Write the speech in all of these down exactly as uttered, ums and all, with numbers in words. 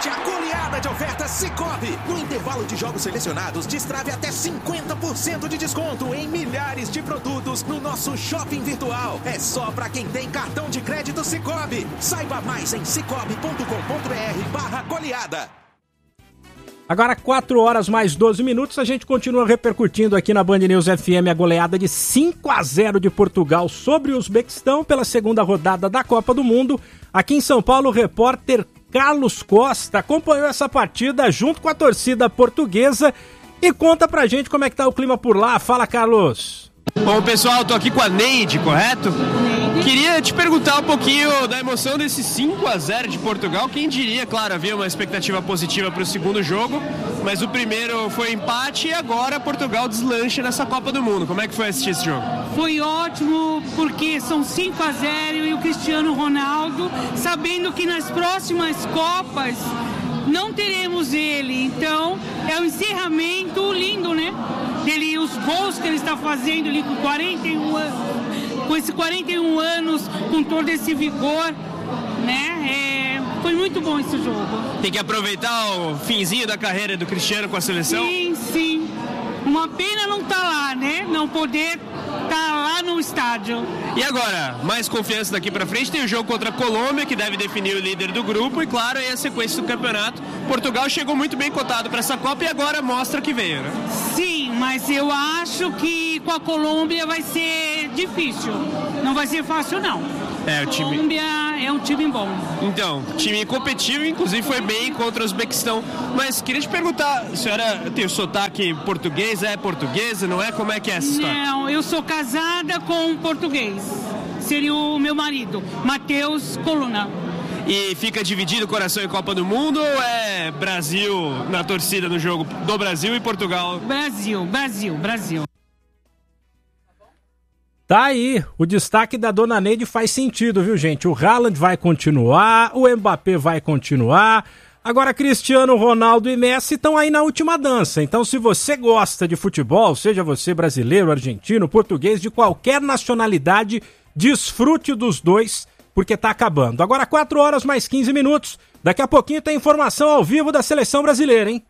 Aproveite a goleada de ofertas Sicoob. No intervalo de jogos selecionados, destrave até cinquenta por cento de desconto em milhares de produtos no nosso shopping virtual. É só para quem tem cartão de crédito Sicoob. Saiba mais em cicobi ponto com ponto br barra goleada. Agora quatro horas mais doze minutos, a gente continua repercutindo aqui na Band News F M a goleada de cinco a zero de Portugal sobre o Uzbequistão pela segunda rodada da Copa do Mundo. Aqui em São Paulo, o repórter Carlos Costa acompanhou essa partida junto com a torcida portuguesa e conta pra gente como é que tá o clima por lá. Fala, Carlos. Bom, pessoal, tô aqui com a Neide, correto? Queria te perguntar um pouquinho da emoção desse cinco a zero de Portugal. Quem diria, claro, havia uma expectativa positiva para o segundo jogo, mas o primeiro foi empate e agora Portugal deslancha nessa Copa do Mundo. Como é que foi assistir esse jogo? Foi ótimo, porque são cinco a zero e o Cristiano Ronaldo, sabendo que nas próximas Copas não teremos ele, então é um encerramento lindo, né? Ele, os gols que ele está fazendo ali com quarenta e um anos, com esses quarenta e um anos, com todo esse vigor, né? É, foi muito bom esse jogo. Tem que aproveitar o finzinho da carreira do Cristiano com a seleção? Sim, sim. Uma pena não estar lá, né? Não poder estar lá no estádio. E agora, mais confiança daqui pra frente, tem o jogo contra a Colômbia, que deve definir o líder do grupo, e claro, aí a sequência do campeonato. Portugal chegou muito bem cotado para essa Copa e agora mostra que veio, né? Sim, mas eu acho que com a Colômbia vai ser difícil. Não vai ser fácil, não. É, o time... Colômbia é um time bom. Então, time competitivo, inclusive foi bem contra o Uzbequistão. Mas queria te perguntar, a senhora tem o sotaque português, é portuguesa, não é? Como é que é essa história? Não, eu sou casada com um português. Seria o meu marido, Matheus Coluna. E fica dividido o coração em Copa do Mundo ou é Brasil na torcida no jogo do Brasil e Portugal? Brasil, Brasil, Brasil. Tá aí, o destaque da Dona Neide faz sentido, viu, gente? O Haaland vai continuar, o Mbappé vai continuar. Agora, Cristiano Ronaldo e Messi estão aí na última dança. Então, se você gosta de futebol, seja você brasileiro, argentino, português, de qualquer nacionalidade, desfrute dos dois, porque tá acabando. Agora, quatro horas mais quinze minutos. Daqui a pouquinho tem informação ao vivo da seleção brasileira, hein?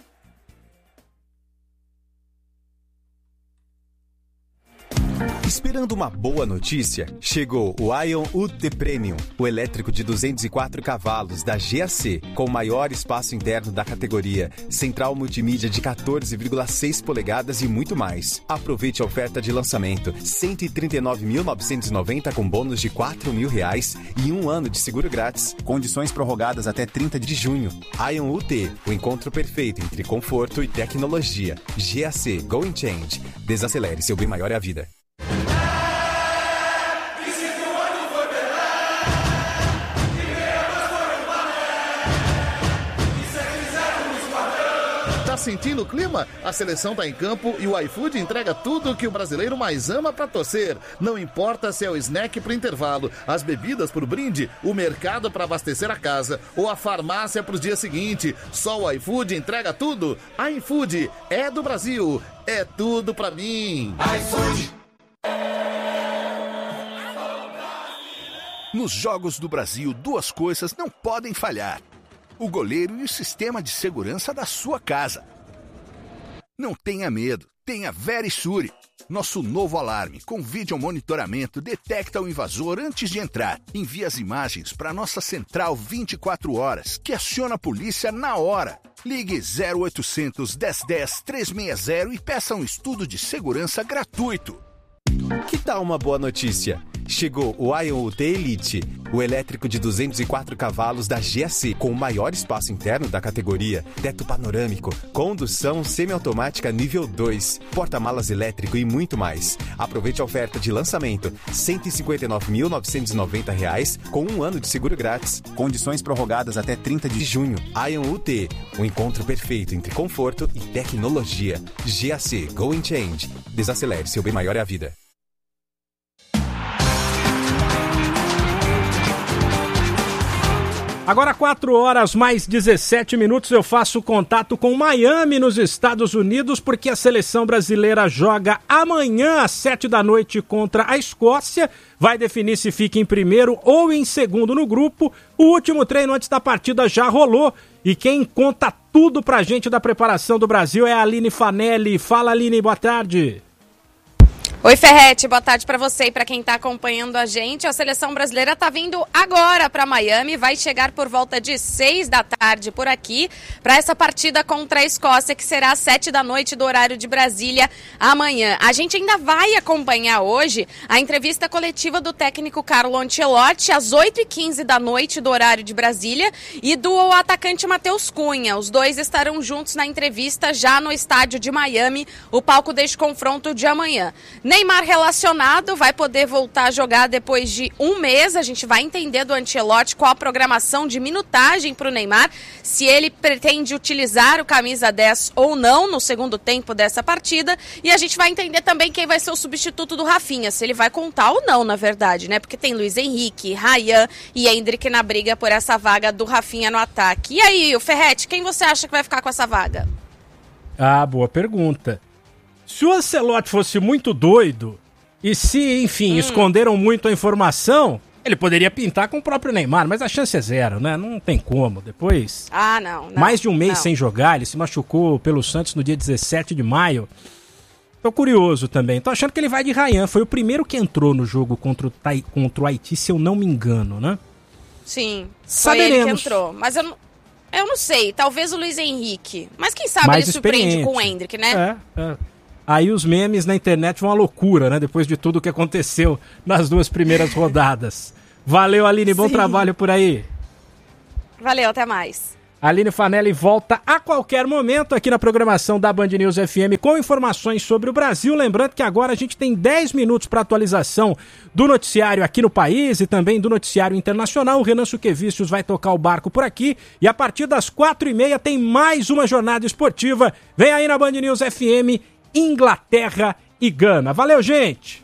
Esperando uma boa notícia? Chegou o Ion U T Premium, o elétrico de duzentos e quatro cavalos da G A C, com o maior espaço interno da categoria, central multimídia de quatorze vírgula seis polegadas e muito mais. Aproveite a oferta de lançamento, cento e trinta e nove mil novecentos e noventa com bônus de quatro mil reais e um ano de seguro grátis. Condições prorrogadas até trinta de junho. Ion U T, o encontro perfeito entre conforto e tecnologia. G A C Go and Change. Desacelere, seu bem maior é a vida. Sentindo o clima? A seleção tá em campo e o iFood entrega tudo que o brasileiro mais ama pra torcer. Não importa se é o snack pro intervalo, as bebidas pro brinde, o mercado pra abastecer a casa ou a farmácia pro dia seguinte. Só o iFood entrega tudo. iFood é do Brasil, é tudo pra mim. iFood. Nos Jogos do Brasil, duas coisas não podem falhar: o goleiro e o sistema de segurança da sua casa. Não tenha medo, tenha Verisure. Nosso novo alarme com vídeo monitoramento detecta o invasor antes de entrar. Envia as imagens para nossa central vinte e quatro horas, que aciona a polícia na hora. Ligue zero oitocentos, dez dez, trezentos e sessenta e peça um estudo de segurança gratuito. Que tal uma boa notícia? Chegou o Ion U T Elite, o elétrico de duzentos e quatro cavalos da G A C, com o maior espaço interno da categoria, teto panorâmico, condução semiautomática nível dois, porta-malas elétrico e muito mais. Aproveite a oferta de lançamento, cento e cinquenta e nove mil novecentos e noventa reais, com um ano de seguro grátis. Condições prorrogadas até trinta de junho. Ion U T, o encontro perfeito entre conforto e tecnologia. G A C Go and Change. Desacelere, seu bem maior é a vida. Agora quatro horas mais dezessete minutos, eu faço contato com Miami, nos Estados Unidos, porque a seleção brasileira joga amanhã às sete da noite contra a Escócia. Vai definir se fica em primeiro ou em segundo no grupo. O último treino antes da partida já rolou. E quem conta tudo pra gente da preparação do Brasil é a Aline Fanelli. Fala, Aline, boa tarde. Oi, Ferretti, boa tarde para você e para quem está acompanhando a gente. A seleção brasileira está vindo agora para Miami, vai chegar por volta de seis da tarde por aqui para essa partida contra a Escócia, que será às sete da noite do horário de Brasília amanhã. A gente ainda vai acompanhar hoje a entrevista coletiva do técnico Carlo Ancelotti às oito e quinze da noite do horário de Brasília e do atacante Matheus Cunha. Os dois estarão juntos na entrevista já no estádio de Miami, o palco deste confronto de amanhã. Neymar relacionado, vai poder voltar a jogar depois de um mês. A gente vai entender do Ancelotti qual a programação de minutagem para o Neymar, se ele pretende utilizar o camisa dez ou não no segundo tempo dessa partida. E a gente vai entender também quem vai ser o substituto do Rafinha, se ele vai contar ou não, na verdade, né? Porque tem Luiz Henrique, Ryan e Endrick na briga por essa vaga do Rafinha no ataque. E aí, o Ferretti, quem você acha que vai ficar com essa vaga? Ah, boa pergunta. Se o Ancelotti fosse muito doido e se, enfim, hum. esconderam muito a informação, ele poderia pintar com o próprio Neymar, mas a chance é zero, né? Não tem como. Depois, ah, não, não, mais de um mês não. sem jogar, ele se machucou pelo Santos no dia dezessete de maio. Tô curioso também. Tô achando que ele vai de Ryan. Foi o primeiro que entrou no jogo contra o, Ta... contra o Haiti, se eu não me engano, né? Sim, foi Saberemos. ele que entrou. Mas eu não, eu não sei, talvez o Luiz Henrique. Mas quem sabe mais ele surpreende com o Endrick, né? É, é. Aí os memes na internet vão uma loucura, né? Depois de tudo que aconteceu nas duas primeiras rodadas. Valeu, Aline. Bom Sim. trabalho por aí. Valeu, até mais. Aline Fanelli volta a qualquer momento aqui na programação da Band News F M com informações sobre o Brasil. Lembrando que agora a gente tem dez minutos para atualização do noticiário aqui no país e também do noticiário internacional. O Renan Suquevicius vai tocar o barco por aqui e a partir das quatro e meia tem mais uma jornada esportiva. Vem aí na Band News F M, Inglaterra e Gana. Valeu, gente!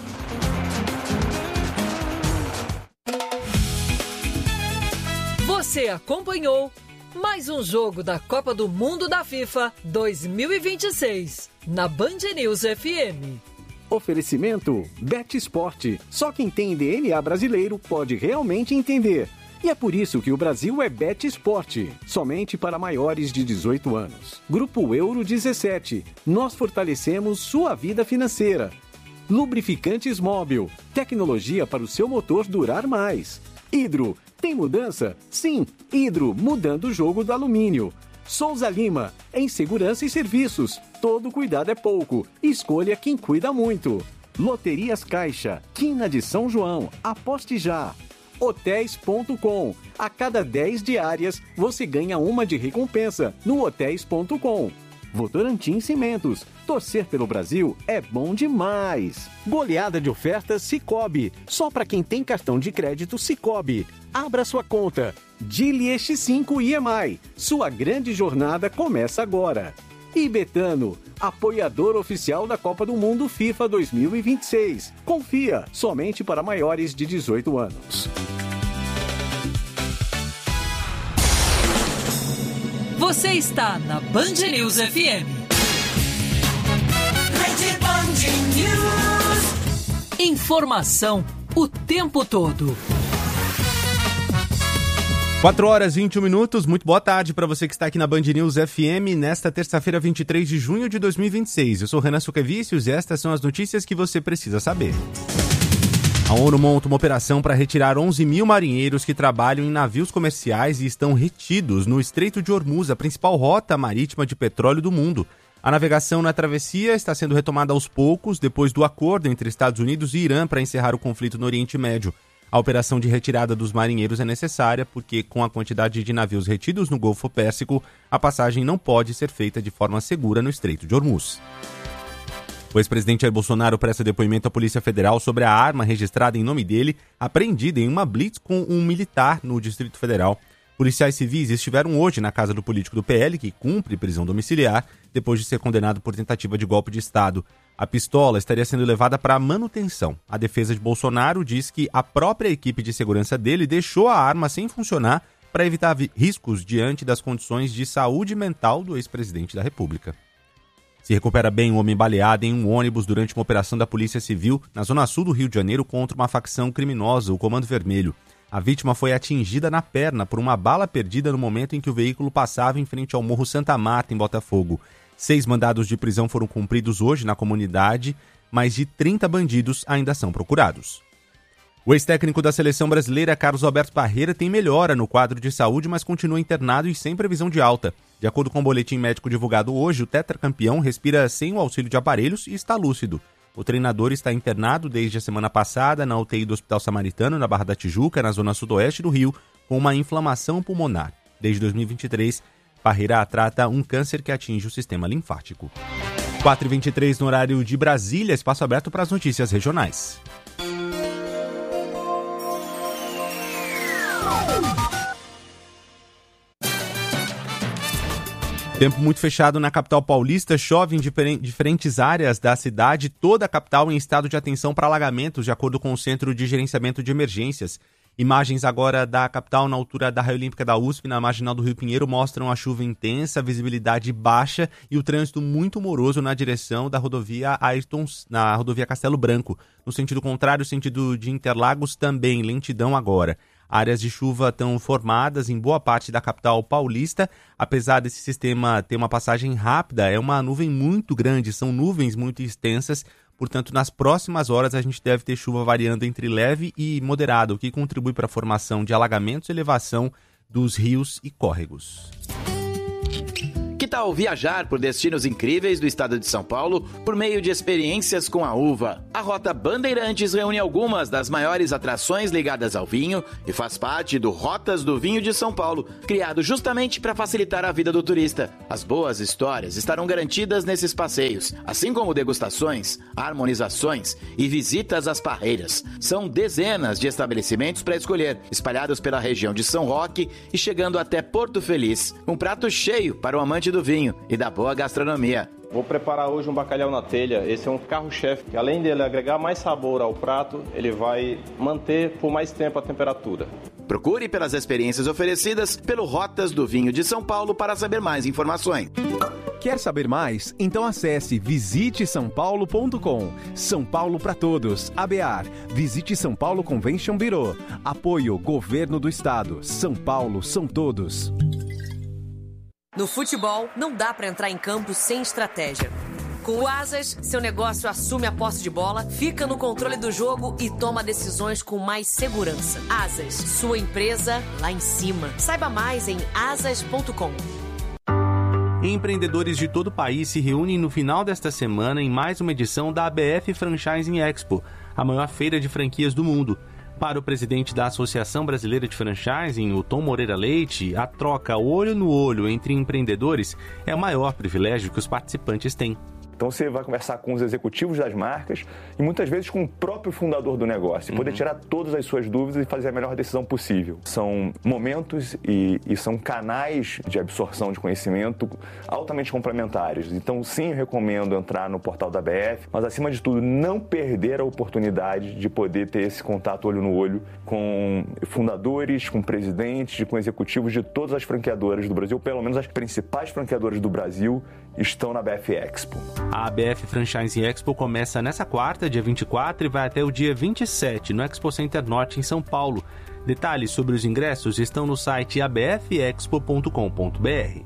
Você acompanhou mais um jogo da Copa do Mundo da FIFA dois mil e vinte e seis na Band News F M. Oferecimento Bet Esporte. Só quem tem D N A brasileiro pode realmente entender. E é por isso que o Brasil é Bet Esporte, somente para maiores de dezoito anos. Grupo Euro dezessete. Nós fortalecemos sua vida financeira. Lubrificantes Móbil. Tecnologia para o seu motor durar mais. Hidro. Tem mudança? Sim, Hidro, mudando o jogo do alumínio. Souza Lima, em segurança e serviços. Todo cuidado é pouco. Escolha quem cuida muito. Loterias Caixa, Quina de São João, aposte já. Hotéis ponto com. A cada dez diárias, você ganha uma de recompensa no hotéis ponto com. Votorantim Cimentos. Torcer pelo Brasil é bom demais. Goleada de ofertas Sicoob. Só para quem tem cartão de crédito Sicoob. Abra sua conta. Dili X cinco I M I. Sua grande jornada começa agora. E Betano, apoiador oficial da Copa do Mundo FIFA dois mil e vinte e seis. Confia, somente para maiores de dezoito anos. Você está na Band News F M. Rede Band News. Informação o tempo todo. quatro horas e vinte e um minutos, muito boa tarde para você que está aqui na Band News F M nesta terça-feira, vinte e três de junho de dois mil e vinte e seis. Eu sou Renan Suquevicius e estas são as notícias que você precisa saber. A ONU monta uma operação para retirar onze mil marinheiros que trabalham em navios comerciais e estão retidos no Estreito de Hormuz, a principal rota marítima de petróleo do mundo. A navegação na travessia está sendo retomada aos poucos depois do acordo entre Estados Unidos e Irã para encerrar o conflito no Oriente Médio. A operação de retirada dos marinheiros é necessária porque, com a quantidade de navios retidos no Golfo Pérsico, a passagem não pode ser feita de forma segura no Estreito de Hormuz. O ex-presidente Jair Bolsonaro presta depoimento à Polícia Federal sobre a arma registrada em nome dele, apreendida em uma blitz com um militar no Distrito Federal. Policiais civis estiveram hoje na casa do político do P L, que cumpre prisão domiciliar, depois de ser condenado por tentativa de golpe de Estado. A pistola estaria sendo levada para manutenção. A defesa de Bolsonaro diz que a própria equipe de segurança dele deixou a arma sem funcionar para evitar vi- riscos diante das condições de saúde mental do ex-presidente da República. Se recupera bem um homem baleado em um ônibus durante uma operação da Polícia Civil na zona sul do Rio de Janeiro contra uma facção criminosa, o Comando Vermelho. A vítima foi atingida na perna por uma bala perdida no momento em que o veículo passava em frente ao Morro Santa Marta, em Botafogo. Seis mandados de prisão foram cumpridos hoje na comunidade, mais de trinta bandidos ainda são procurados. O ex-técnico da seleção brasileira, Carlos Alberto Parreira, tem melhora no quadro de saúde, mas continua internado e sem previsão de alta. De acordo com o boletim médico divulgado hoje, o tetracampeão respira sem o auxílio de aparelhos e está lúcido. O treinador está internado desde a semana passada na U T I do Hospital Samaritano, na Barra da Tijuca, na zona sudoeste do Rio, com uma inflamação pulmonar. Desde dois mil e vinte e três, Parreira trata um câncer que atinge o sistema linfático. quatro e vinte e três no horário de Brasília, espaço aberto para as notícias regionais. Tempo muito fechado na capital paulista, chove em diferentes áreas da cidade, toda a capital em estado de atenção para alagamentos, de acordo com o Centro de Gerenciamento de Emergências. Imagens agora da capital na altura da Raia Olímpica da U S P, na marginal do Rio Pinheiro, mostram a chuva intensa, a visibilidade baixa e o trânsito muito moroso na direção da rodovia Ayrton, na rodovia Castelo Branco. No sentido contrário, sentido de Interlagos, também lentidão agora. Áreas de chuva estão formadas em boa parte da capital paulista. Apesar desse sistema ter uma passagem rápida, é uma nuvem muito grande, são nuvens muito extensas. Portanto, nas próximas horas a gente deve ter chuva variando entre leve e moderada, o que contribui para a formação de alagamentos e elevação dos rios e córregos. Que tal viajar por destinos incríveis do estado de São Paulo por meio de experiências com a uva? A Rota Bandeirantes reúne algumas das maiores atrações ligadas ao vinho e faz parte do Rotas do Vinho de São Paulo, criado justamente para facilitar a vida do turista. As boas histórias estarão garantidas nesses passeios, assim como degustações, harmonizações e visitas às parreiras. São dezenas de estabelecimentos para escolher, espalhados pela região de São Roque e chegando até Porto Feliz. Um prato cheio para o amante do vinho e da boa gastronomia. Vou preparar hoje um bacalhau na telha. Esse é um carro-chefe que, além dele agregar mais sabor ao prato, ele vai manter por mais tempo a temperatura. Procure pelas experiências oferecidas pelo Rotas do Vinho de São Paulo para saber mais informações. Quer saber mais? Então acesse visite são paulo ponto com. São Paulo para todos. A B A R. Visite São Paulo Convention Bureau. Apoio Governo do Estado. São Paulo são todos. No futebol, não dá para entrar em campo sem estratégia. Com o Asas, seu negócio assume a posse de bola, fica no controle do jogo e toma decisões com mais segurança. Asas, sua empresa lá em cima. Saiba mais em asas ponto com. Empreendedores de todo o país se reúnem no final desta semana em mais uma edição da A B F Franchising Expo, a maior feira de franquias do mundo. Para o presidente da Associação Brasileira de Franchising, o Tom Moreira Leite, a troca olho no olho entre empreendedores é o maior privilégio que os participantes têm. Então você vai conversar com os executivos das marcas e muitas vezes com o próprio fundador do negócio, poder uhum. tirar todas as suas dúvidas e fazer a melhor decisão possível. São momentos e, e são canais de absorção de conhecimento altamente complementares. Então sim, eu recomendo entrar no portal da A B F, mas acima de tudo não perder a oportunidade de poder ter esse contato olho no olho com fundadores, com presidentes, com executivos de todas as franqueadoras do Brasil, pelo menos as principais franqueadoras do Brasil estão na A B F Expo. A A B F Franchising Expo começa nessa quarta, dia vinte e quatro, e vai até o dia vinte e sete, no Expo Center Norte, em São Paulo. Detalhes sobre os ingressos estão no site a b f expo ponto com ponto b r.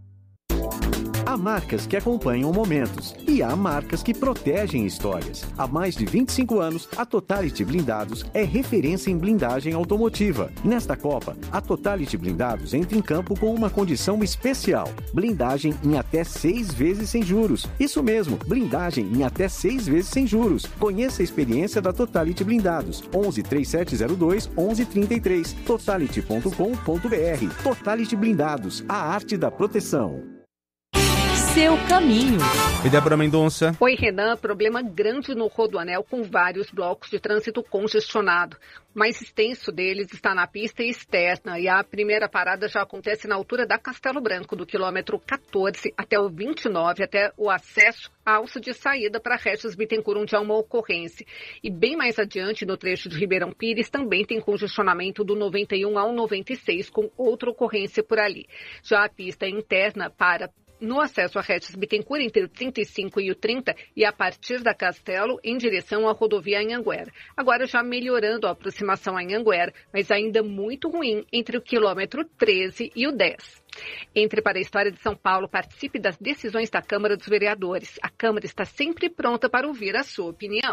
Há marcas que acompanham momentos e há marcas que protegem histórias. Há mais de vinte e cinco anos, a Totality Blindados é referência em blindagem automotiva. Nesta Copa, a Totality Blindados entra em campo com uma condição especial: blindagem em até seis vezes sem juros. Isso mesmo, blindagem em até seis vezes sem juros. Conheça a experiência da Totality Blindados. onze, trinta e sete zero dois, onze trinta e três. totality ponto com ponto b r. Totality Blindados, a arte da proteção. seu caminho. E Débora Mendonça. Oi, Renan. Problema grande no Rodoanel com vários blocos de trânsito congestionado. O mais extenso deles está na pista externa e a primeira parada já acontece na altura da Castelo Branco, do quilômetro quatorze até o vinte e nove, até o acesso à alça de saída para Regis Bittencourt, onde há uma ocorrência. E bem mais adiante, no trecho de Ribeirão Pires, também tem congestionamento do noventa e um ao noventa e seis, com outra ocorrência por ali. Já a pista interna para no acesso a Regis Bittencourt, entre o trinta e cinco e o trinta, e a partir da Castelo, em direção à rodovia Anhanguera. Agora já melhorando a aproximação a Anhanguera, mas ainda muito ruim entre o quilômetro treze e o dez. Entre para a história de São Paulo, participe das decisões da Câmara dos Vereadores. A Câmara está sempre pronta para ouvir a sua opinião.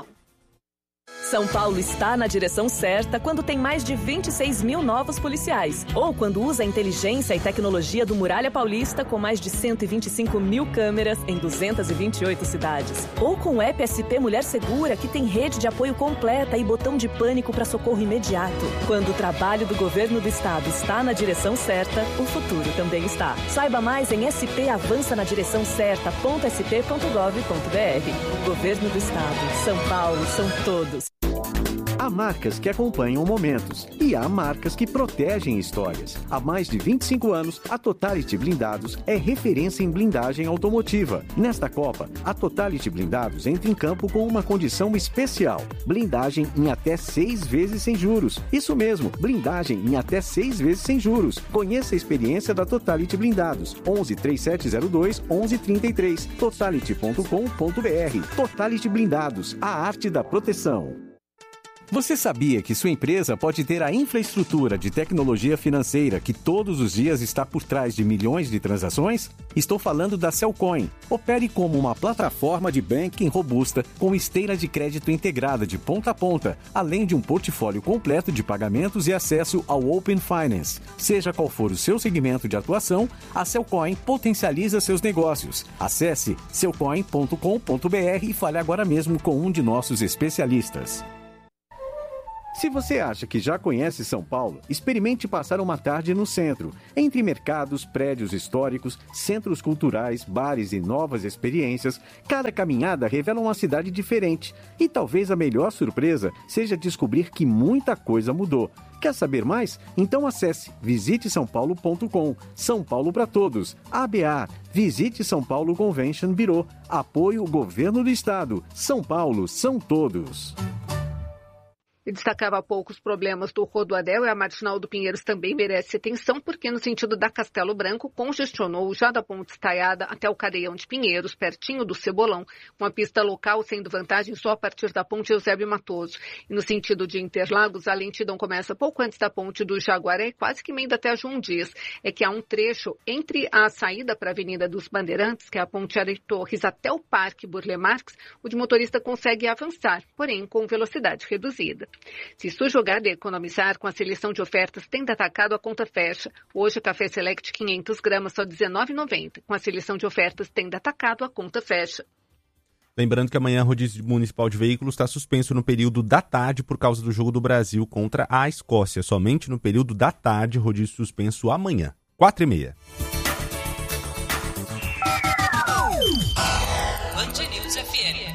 São Paulo está na direção certa quando tem mais de vinte e seis mil novos policiais. Ou quando usa a inteligência e tecnologia do Muralha Paulista com mais de cento e vinte e cinco mil câmeras em duzentas e vinte e oito cidades. Ou com o app S P Mulher Segura, que tem rede de apoio completa e botão de pânico para socorro imediato. Quando o trabalho do governo do estado está na direção certa, o futuro também está. Saiba mais em s p avança na direção certa ponto s p ponto gov ponto b r. Governo do estado. São Paulo são todos. Há marcas que acompanham momentos e há marcas que protegem histórias. Há mais de vinte e cinco anos, a Totality Blindados é referência em blindagem automotiva. Nesta Copa, a Totality Blindados entra em campo com uma condição especial: blindagem em até seis vezes sem juros. Isso mesmo, blindagem em até seis vezes sem juros. Conheça a experiência da Totality Blindados. onze, trinta e sete zero dois, onze trinta e três. totality ponto com ponto b r. Totality Blindados, a arte da proteção. Você sabia que sua empresa pode ter a infraestrutura de tecnologia financeira que todos os dias está por trás de milhões de transações? Estou falando da Cellcoin. Opere como uma plataforma de banking robusta com esteira de crédito integrada de ponta a ponta, além de um portfólio completo de pagamentos e acesso ao Open Finance. Seja qual for o seu segmento de atuação, a Cellcoin potencializa seus negócios. Acesse cellcoin ponto com ponto b r e fale agora mesmo com um de nossos especialistas. Se você acha que já conhece São Paulo, experimente passar uma tarde no centro. Entre mercados, prédios históricos, centros culturais, bares e novas experiências, cada caminhada revela uma cidade diferente. E talvez a melhor surpresa seja descobrir que muita coisa mudou. Quer saber mais? Então acesse visite são paulo ponto com. São Paulo para todos. A B A. Visite São Paulo Convention Bureau. Apoio Governo do Estado. São Paulo são todos. E destacava há pouco os problemas do Rodoanel e a Marginal do Pinheiros também merece atenção, porque no sentido da Castelo Branco congestionou já da Ponte Estaiada até o Cadeião de Pinheiros, pertinho do Cebolão, com a pista local sendo vantagem só a partir da Ponte Eusébio Matoso. E no sentido de Interlagos, a lentidão começa pouco antes da Ponte do Jaguaré, quase que emenda até João Dias. É que há um trecho entre a saída para a Avenida dos Bandeirantes, que é a Ponte Ari Torres, até o Parque Burle Marx, onde o motorista consegue avançar, porém com velocidade reduzida. Se isso jogar de economizar, com a seleção de ofertas Tenda Atacado, a conta fecha. Hoje, café Select quinhentas gramas, só dezenove reais e noventa centavos. Com a seleção de ofertas Tenda Atacado, a conta fecha. Lembrando que amanhã o rodízio municipal de veículos está suspenso no período da tarde por causa do jogo do Brasil contra a Escócia. Somente no período da tarde, rodízio suspenso amanhã, quatro e meia. Band News F M.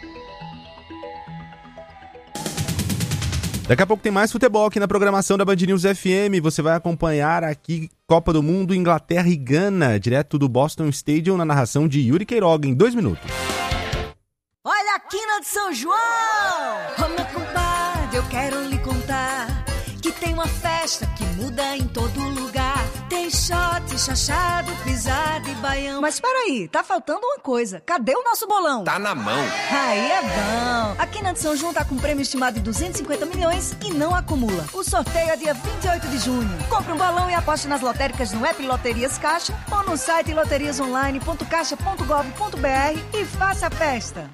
Daqui a pouco tem mais futebol aqui na programação da Band News F M. Você vai acompanhar aqui Copa do Mundo, Inglaterra e Gana, direto do Boston Stadium, na narração de Yuri Queiroga, em dois minutos. Olha a quina de São João! Ô meu compadre, eu quero lhe contar que tem uma festa que muda em todo lugar. Tem shot, chachado, pisada e baião. Mas peraí, tá faltando uma coisa. Cadê o nosso bolão? Tá na mão. Aí é bom. A Quina de São João tá com um prêmio estimado de duzentos e cinquenta milhões e não acumula. O sorteio é dia vinte e oito de junho. Compre um balão e aposte nas lotéricas no app Loterias Caixa ou no site loterias online ponto caixa ponto gov ponto b r e faça a festa.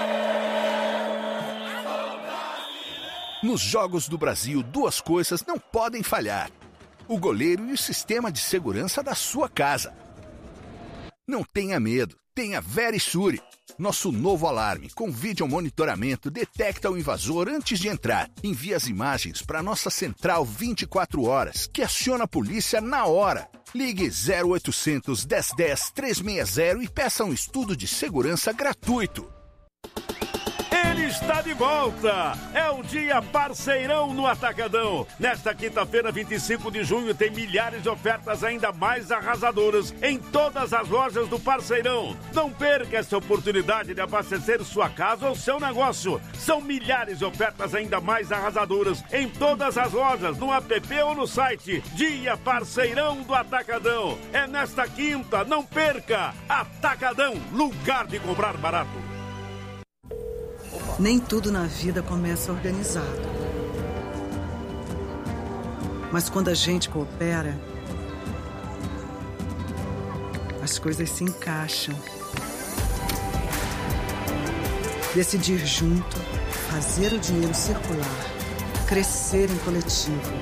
Nos Jogos do Brasil, duas coisas não podem falhar: o goleiro e o sistema de segurança da sua casa. Não tenha medo, tem a Verisure. Nosso novo alarme com vídeo monitoramento detecta o invasor antes de entrar. Envia as imagens para nossa central vinte e quatro horas, que aciona a polícia na hora. Ligue zero oitocentos, dez dez, trezentos e sessenta e peça um estudo de segurança gratuito. Ele está de volta! É o dia parceirão no Atacadão. Nesta quinta-feira, vinte e cinco de junho, tem milhares de ofertas ainda mais arrasadoras em todas as lojas do Parceirão. Não perca essa oportunidade de abastecer sua casa ou seu negócio. São milhares de ofertas ainda mais arrasadoras em todas as lojas, no app ou no site. Dia Parceirão do Atacadão. É nesta quinta, não perca! Atacadão, lugar de comprar barato. Nem tudo na vida começa organizado. Mas quando a gente coopera, as coisas se encaixam. Decidir junto, fazer o dinheiro circular, crescer em coletivo.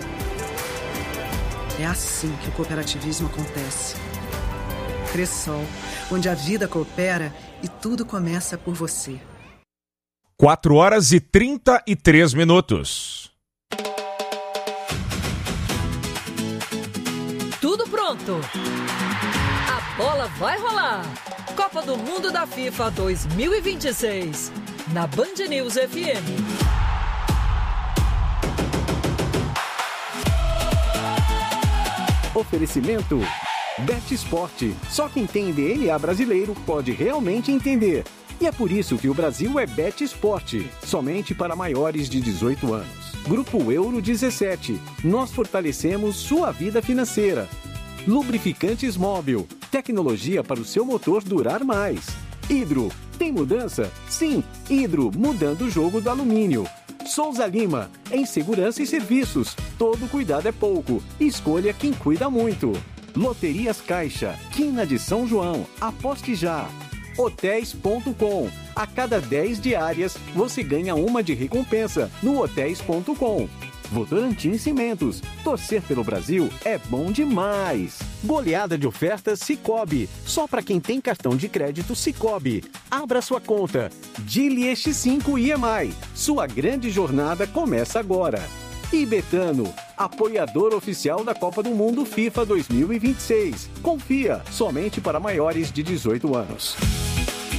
É assim que o cooperativismo acontece. Cressol, onde a vida coopera e tudo começa por você. quatro horas e trinta e três minutos. Tudo pronto. A bola vai rolar. Copa do Mundo da FIFA dois mil e vinte e seis. Na Band News F M. Oferecimento Bet Esporte. Só quem tem D N A brasileiro pode realmente entender. E é por isso que o Brasil é Bet Esporte, somente para maiores de dezoito anos. Grupo Euro dezessete, nós fortalecemos sua vida financeira. Lubrificantes Móbil, tecnologia para o seu motor durar mais. Hidro, tem mudança? Sim, Hidro, mudando o jogo do alumínio. Souza Lima, em segurança e serviços, todo cuidado é pouco, escolha quem cuida muito. Loterias Caixa, Quina de São João, aposte já. hotéis ponto com. A cada dez diárias, você ganha uma de recompensa no hotéis ponto com. Votorantim Cimentos. Torcer pelo Brasil é bom demais. Goleada de ofertas Sicoob. Só para quem tem cartão de crédito Sicoob. Abra sua conta. Dili X cinco I M I. Sua grande jornada começa agora. E Betano, apoiador oficial da Copa do Mundo FIFA dois mil e vinte e seis. Confia, somente para maiores de dezoito anos.